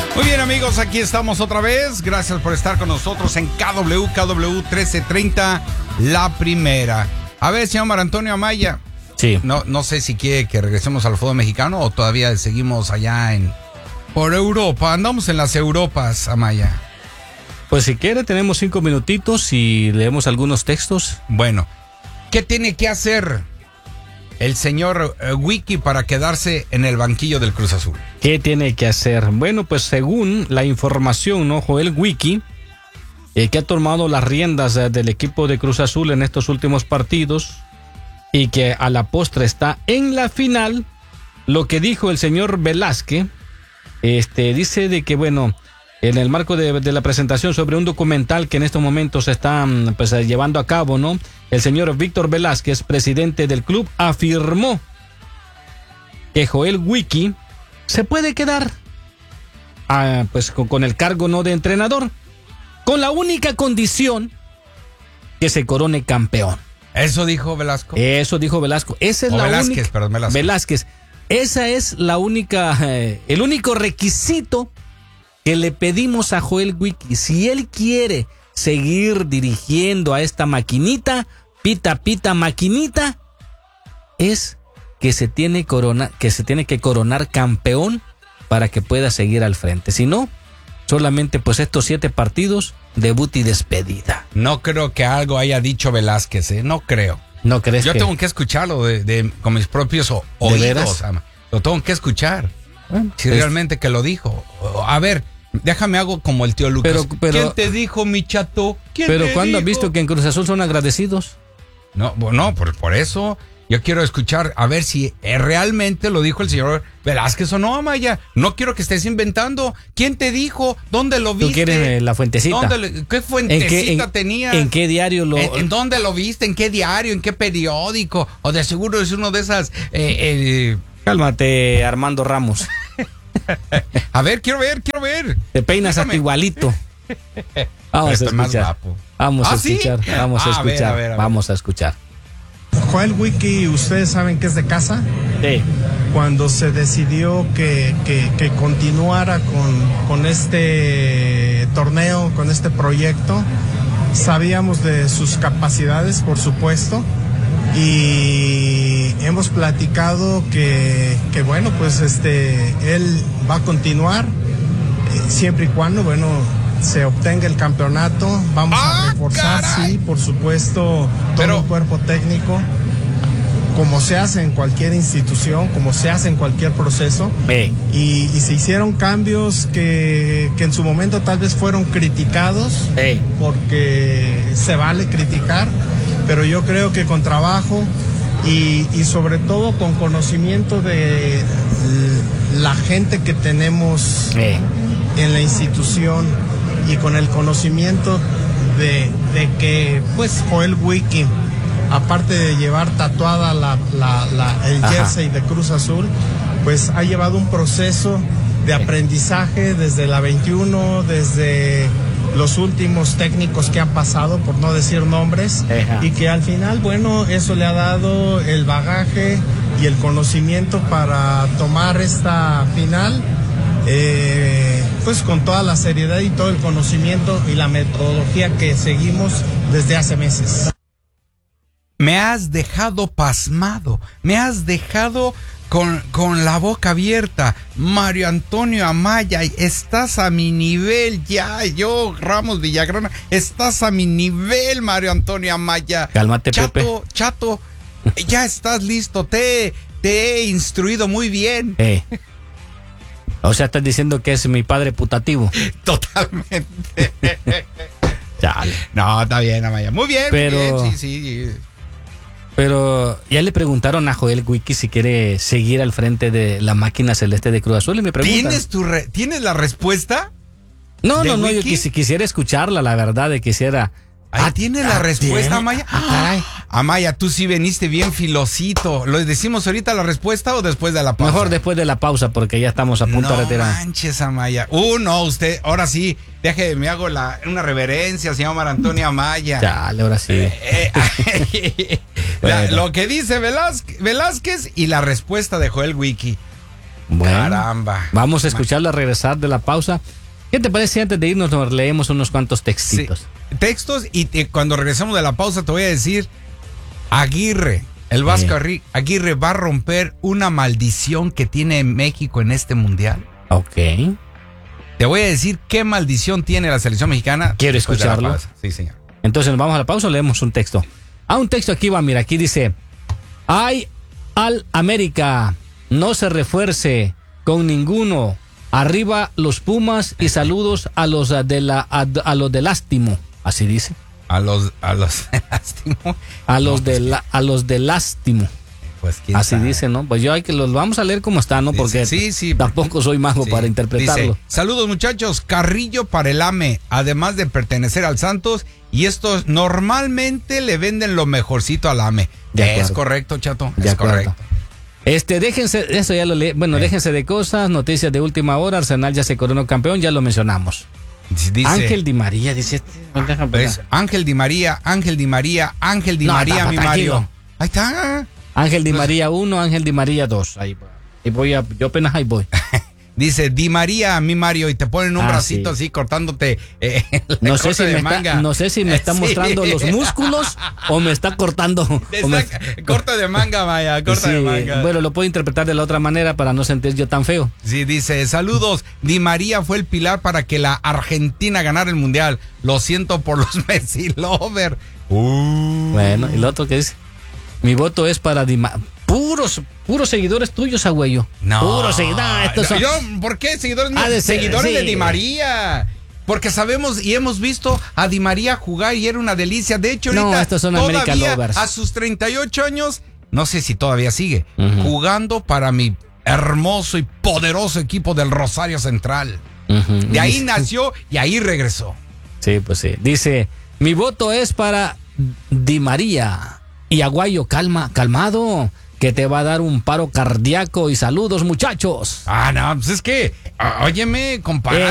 Muy bien, amigos, aquí estamos otra vez. Gracias por estar con nosotros en KW 1330, la primera. A ver, señor Mario Antonio Amaya. Sí. No sé si quiere que regresemos al fútbol mexicano o todavía seguimos allá por Europa. Andamos en las Europas, Amaya. Pues si quiere, tenemos 5 minutitos y leemos algunos textos. Bueno, ¿qué tiene que hacer el señor Wiki para quedarse en el banquillo del Cruz Azul? ¿Qué tiene que hacer? Bueno, pues según la información, ¿no? Joel Wiki, que ha tomado las riendas del equipo de Cruz Azul en estos últimos partidos y que a la postre está en la final, lo que dijo el señor Velázquez, dice de que, bueno, en el marco de la presentación sobre un documental que en estos momentos se está pues, llevando a cabo, ¿no? El señor Víctor Velázquez, presidente del club, afirmó que Joel Wiki se puede quedar pues con el cargo, ¿no?, de entrenador, con la única condición que se corone campeón. ¿Eso dijo Velasco? Eso dijo Velasco. Esa es Velázquez. Velázquez. Esa es la única, el único requisito que le pedimos a Joel Wiki. Si él quiere seguir dirigiendo a esta maquinita, pita maquinita, es que se tiene que coronar campeón para que pueda seguir al frente. Si no, solamente pues estos 7 partidos, debut y despedida. No creo que algo haya dicho Velázquez, no creo. ¿No crees? Yo tengo que escucharlo con mis propios oídos. Lo tengo que escuchar. Bueno, si realmente que lo dijo. A ver, déjame hago como el tío Lucas. Pero, ¿quién te dijo, mi chato? Pero ¿cuándo has visto que en Cruz Azul son agradecidos? No, por eso yo quiero escuchar a ver si realmente lo dijo el señor Velázquez o no, Amaya. No quiero que estés inventando. ¿Quién te dijo? ¿Dónde lo viste? ¿Tú quieres la fuentecita? ¿Qué fuentecita tenías? ¿En qué diario lo...? ¿En dónde lo viste? ¿En qué diario? ¿En qué periódico? O de seguro es uno de esas... Cálmate, Armando Ramos. A ver, quiero ver. Te peinas hasta igualito. Vamos a escuchar. Vamos a escuchar. Vamos a escuchar. Joel Wiki, ¿ustedes saben que es de casa? Sí. Cuando se decidió que continuara con este torneo, con este proyecto, sabíamos de sus capacidades, por supuesto, y hemos platicado que bueno, pues él va a continuar siempre y cuando, bueno, se obtenga el campeonato. Vamos a reforzar, caray. Sí, por supuesto, todo el cuerpo técnico, como se hace en cualquier institución, como se hace en cualquier proceso. Y se hicieron cambios que en su momento tal vez fueron criticados, porque se vale criticar, pero yo creo que con trabajo y sobre todo con conocimiento de la gente que tenemos en la institución, y con el conocimiento de que pues Joel Wiki, aparte de llevar tatuada el jersey de Cruz Azul, pues ha llevado un proceso de aprendizaje desde la 21, desde los últimos técnicos que han pasado, por no decir nombres, y que al final, bueno, eso le ha dado el bagaje y el conocimiento para tomar esta final, pues con toda la seriedad y todo el conocimiento y la metodología que seguimos desde hace meses. Me has dejado pasmado, me has dejado con la boca abierta. Mario Antonio Amaya, estás a mi nivel ya. Yo, Ramos Villagrana, estás a mi nivel, Mario Antonio Amaya. Cálmate, Pepe. Chato, ya estás listo, te he instruido muy bien. O sea, estás diciendo que es mi padre putativo. Totalmente. Dale. No, está bien, Amaya. Muy bien, pero, muy bien, sí. Pero ya le preguntaron a Joel Wiki si quiere seguir al frente de la máquina celeste de Cruz Azul y me preguntan. ¿Tienes la respuesta? No, yo quisiera escucharla, la verdad, quisiera. ¿Tiene la respuesta, Amaya? Amaya, tú sí veniste bien filosito. ¿Lo decimos ahorita la respuesta o después de la pausa? Mejor después de la pausa, porque ya estamos a punto de retirar. No manches, Amaya. No, usted, ahora sí, me hago una reverencia, señor Mario Antonio Amaya. Dale, ahora sí. Bueno. Lo que dice Velázquez y la respuesta de Joel Wiki. Bueno, caramba. Vamos a escucharlo a regresar de la pausa. ¿Qué te parece si antes de irnos nos leemos unos cuantos textitos? Sí, textos y cuando regresemos de la pausa te voy a decir, Aguirre, el Vasco Aguirre va a romper una maldición que tiene México en este mundial. Ok. Te voy a decir qué maldición tiene la selección mexicana. ¿Quiere escucharlo? Sí, señor. Entonces nos vamos a la pausa o leemos un texto. Un texto aquí va, mira, aquí dice: ay al América, no se refuerce con ninguno. Arriba los Pumas y saludos a los de Lástimo. Así dice. A los de Lástimo. A los de Lástimo. Pues quién así sabe. Dice, ¿no? Pues yo hay que los vamos a leer como está, ¿no? Porque sí, tampoco soy mago para interpretarlo. Dice, saludos muchachos, Carrillo para el AME, además de pertenecer al Santos, y estos normalmente le venden lo mejorcito al AME. Es correcto, Chato, es correcto. Déjense, eso ya lo leí. Bueno, déjense de cosas, noticias de última hora. Arsenal ya se coronó campeón, ya lo mencionamos. Dice, Ángel Di María, dice. Ángel Di María, mi Mario. Ahí está. Ángel Di María 1, Ángel Di María 2. Ahí voy, yo apenas ahí voy. Dice Di María, mi Mario, y te ponen un bracito así cortándote no sé si me está mostrando los músculos o me está cortando. Corte de manga, Maya, corte de manga. Bueno, lo puedo interpretar de la otra manera para no sentir yo tan feo. Sí, dice, saludos, Di María fue el pilar para que la Argentina ganara el Mundial. Lo siento por los Messi Lover. Bueno, y lo otro que dice, mi voto es para Di María. Puros seguidores tuyos, Agüello. No. Puros seguidores. ¿Por qué seguidores míos? Seguidores de Di María. Porque sabemos y hemos visto a Di María jugar y era una delicia. De hecho, ahorita estos son American Lovers. A sus 38 años, no sé si todavía sigue, jugando para mi hermoso y poderoso equipo del Rosario Central. De ahí nació y ahí regresó. Sí, pues sí. Dice, mi voto es para Di María. Y Aguayo, calmado, que te va a dar un paro cardíaco y saludos, muchachos. No, pues es que, óyeme, compadre.